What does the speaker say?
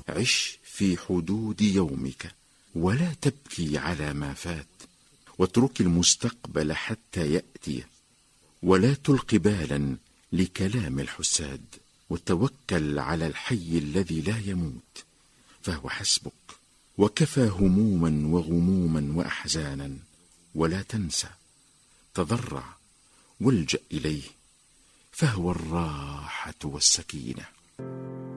عش في حدود يومك ولا تبكي على ما فات، واترك المستقبل حتى يأتي، ولا تلق بالا لكلام الحساد، وتوكل على الحي الذي لا يموت فهو حسبك، وكفى هموما وغموما وأحزانا. ولا تنسى، تضرع والجأ إليه فهو الراحة والسكينة.